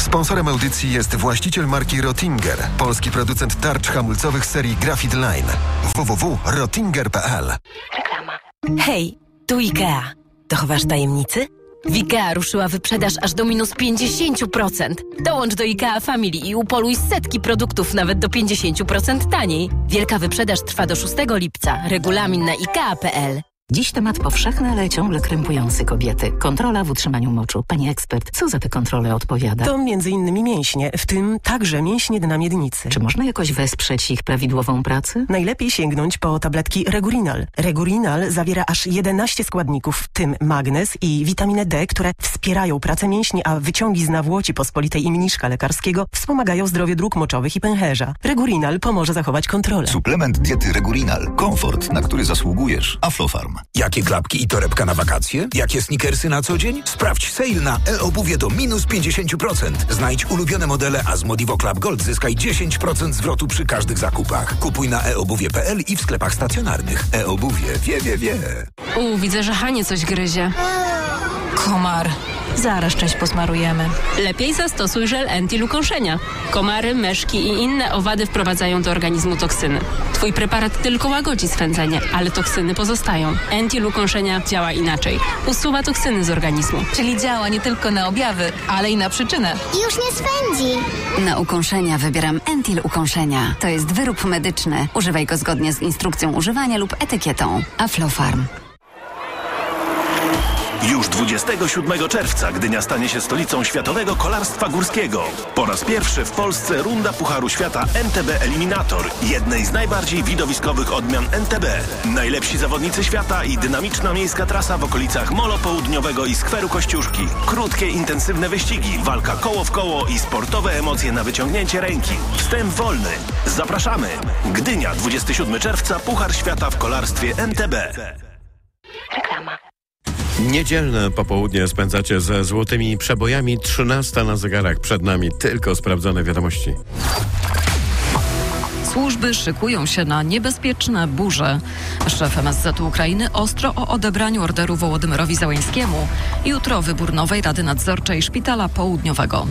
Sponsorem audycji jest właściciel marki Rottinger, polski producent tarcz hamulcowych serii Graphite Line. www.rottinger.pl. Reklama. Hej, tu IKEA. Dochowasz tajemnicy? W IKEA ruszyła wyprzedaż aż do minus 50%. Dołącz do IKEA Family i upoluj setki produktów nawet do 50% taniej. Wielka wyprzedaż trwa do 6 lipca. Regulamin na IKEA.pl. Dziś temat powszechny, ale ciągle krępujący kobiety. Kontrola w utrzymaniu moczu. Pani ekspert, co za te kontrole odpowiada? To m.in. mięśnie, w tym także mięśnie dna miednicy. Czy można jakoś wesprzeć ich prawidłową pracę? Najlepiej sięgnąć po tabletki Regurinal. Regurinal zawiera aż 11 składników, w tym magnez i witaminę D, które wspierają pracę mięśni, a wyciągi z nawłoci pospolitej i mniszka lekarskiego wspomagają zdrowie dróg moczowych i pęcherza. Regurinal pomoże zachować kontrolę. Suplement diety Regurinal. Komfort, na który zasługujesz. Aflofarm. Jakie klapki i torebka na wakacje? Jakie sneakersy na co dzień? Sprawdź sale na e-obuwie do minus 50%. Znajdź ulubione modele, a z Modivo Club Gold zyskaj 10% zwrotu przy każdych zakupach. Kupuj na eobuwie.pl i w sklepach stacjonarnych. E-obuwie. Wie. Widzę, że Hanie coś gryzie. Komar. Zaraz część posmarujemy. Lepiej zastosuj żel Entil ukąszenia. Komary, myszki i inne owady wprowadzają do organizmu toksyny. Twój preparat tylko łagodzi swędzenie, ale toksyny pozostają. Entil ukąszenia działa inaczej. Usuwa toksyny z organizmu. Czyli działa nie tylko na objawy, ale i na przyczynę. Już nie swędzi. Na ukąszenia wybieram Entil ukąszenia. To jest wyrób medyczny. Używaj go zgodnie z instrukcją używania lub etykietą. Aflofarm. Już 27 czerwca Gdynia stanie się stolicą światowego kolarstwa górskiego. Po raz pierwszy w Polsce runda Pucharu Świata MTB Eliminator, jednej z najbardziej widowiskowych odmian MTB. Najlepsi zawodnicy świata i dynamiczna miejska trasa w okolicach Molo Południowego i Skweru Kościuszki. Krótkie, intensywne wyścigi, walka koło w koło i sportowe emocje na wyciągnięcie ręki. Wstęp wolny. Zapraszamy! Gdynia, 27 czerwca, Puchar Świata w kolarstwie MTB. Reklama. Niedzielne popołudnie spędzacie ze złotymi przebojami. 13 na zegarach. Przed nami tylko sprawdzone wiadomości. Służby szykują się na niebezpieczne burze. Szef MSZ Ukrainy ostro o odebraniu orderu Wołodymyrowi Zełenskiemu. Jutro wybór nowej Rady Nadzorczej Szpitala Południowego.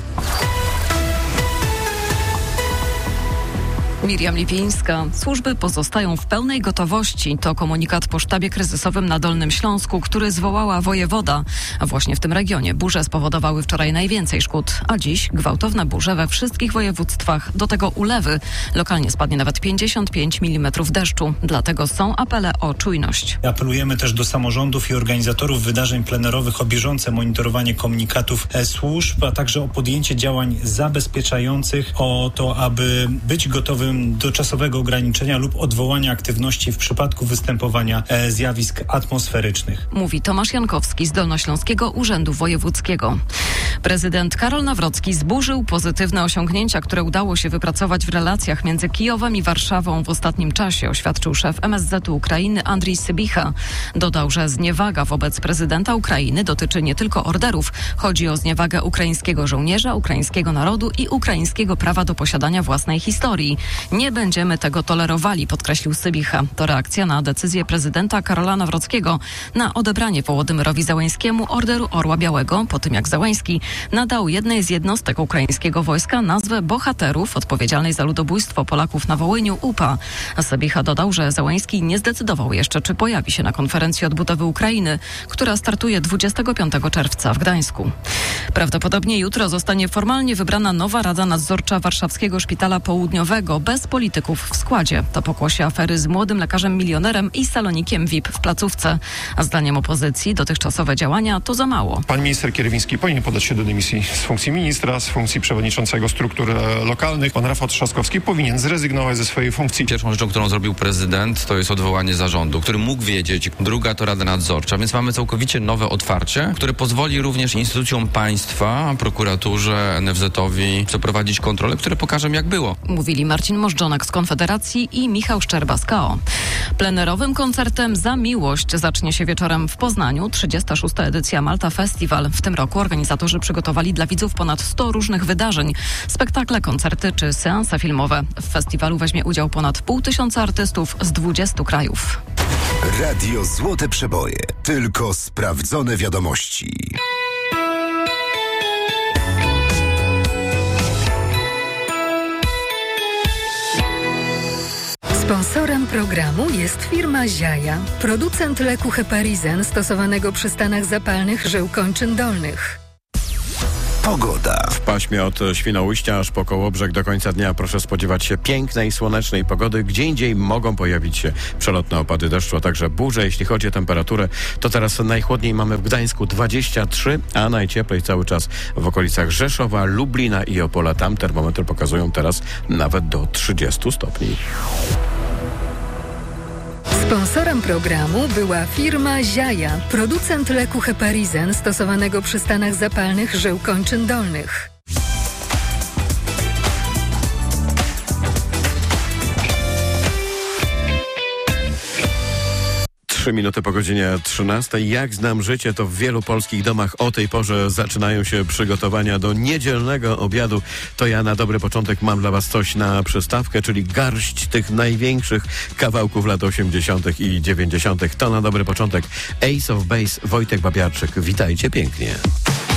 Miriam Lipińska. Służby pozostają w pełnej gotowości. To komunikat po sztabie kryzysowym na Dolnym Śląsku, który zwołała wojewoda. A właśnie w tym regionie burze spowodowały wczoraj najwięcej szkód, a dziś gwałtowne burze we wszystkich województwach. Do tego ulewy. Lokalnie spadnie nawet 55 mm deszczu. Dlatego są apele o czujność. Apelujemy też do samorządów i organizatorów wydarzeń plenerowych o bieżące monitorowanie komunikatów służb, a także o podjęcie działań zabezpieczających, o to, aby być gotowym do czasowego ograniczenia lub odwołania aktywności w przypadku występowania zjawisk atmosferycznych. Mówi Tomasz Jankowski z Dolnośląskiego Urzędu Wojewódzkiego. Prezydent Karol Nawrocki zburzył pozytywne osiągnięcia, które udało się wypracować w relacjach między Kijowem i Warszawą w ostatnim czasie, oświadczył szef MSZ Ukrainy Andrii Sybicha. Dodał, że zniewaga wobec prezydenta Ukrainy dotyczy nie tylko orderów. Chodzi o zniewagę ukraińskiego żołnierza, ukraińskiego narodu i ukraińskiego prawa do posiadania własnej historii. Nie będziemy tego tolerowali, podkreślił Sybicha. To reakcja na decyzję prezydenta Karola Nawrockiego na odebranie Wołodymyrowi Zełenskiemu orderu Orła Białego, po tym jak Zełenski nadał jednej z jednostek ukraińskiego wojska nazwę bohaterów odpowiedzialnej za ludobójstwo Polaków na Wołyniu UPA. Sybicha dodał, że Zełenski nie zdecydował jeszcze, czy pojawi się na konferencji odbudowy Ukrainy, która startuje 25 czerwca w Gdańsku. Prawdopodobnie jutro zostanie formalnie wybrana nowa Rada Nadzorcza Warszawskiego Szpitala Południowego bez polityków w składzie. To pokłosie afery z młodym lekarzem milionerem i salonikiem VIP w placówce. A zdaniem opozycji dotychczasowe działania to za mało. Pan minister Kierywiński powinien podać się do dymisji z funkcji ministra, z funkcji przewodniczącego struktur lokalnych. Pan Rafał Trzaskowski powinien zrezygnować ze swojej funkcji. Pierwszą rzeczą, którą zrobił prezydent, to jest odwołanie zarządu, który mógł wiedzieć. Druga to Rada Nadzorcza, więc mamy całkowicie nowe otwarcie, które pozwoli również instytucjom państwa, prokuraturze, NFZ-owi przeprowadzić kontrolę, które pokażą, jak było. Mówili Marcin Możdżonak z Konfederacji i Michał Szczerba z KO. Plenerowym koncertem Za miłość zacznie się wieczorem w Poznaniu 36. edycja Malta Festival. W tym roku organizatorzy przygotowali dla widzów ponad 100 różnych wydarzeń. Spektakle, koncerty czy seanse filmowe. W festiwalu weźmie udział ponad 500 artystów z 20 krajów. Radio Złote Przeboje. Tylko sprawdzone wiadomości. programu jest firma Ziaja, producent leku Heparizen stosowanego przy stanach zapalnych żył kończyn dolnych. Pogoda. W paśmie od Świnoujścia aż po Kołobrzeg do końca dnia proszę spodziewać się pięknej, słonecznej pogody. Gdzie indziej mogą pojawić się przelotne opady deszczu, a także burze. Jeśli chodzi o temperaturę, to teraz najchłodniej mamy w Gdańsku 23, a najcieplej cały czas w okolicach Rzeszowa, Lublina i Opola. Tam termometry pokazują teraz nawet do 30 stopni. Sponsorem programu była firma Ziaja, producent leku Heparizen stosowanego przy stanach zapalnych żył kończyn dolnych. Minuty po godzinie 13. Jak znam życie, to w wielu polskich domach o tej porze zaczynają się przygotowania do niedzielnego obiadu. To ja na dobry początek mam dla Was coś na przystawkę, czyli garść tych największych kawałków lat 80. i 90. To na dobry początek Ace of Base, Wojtek Babiarczyk. Witajcie pięknie.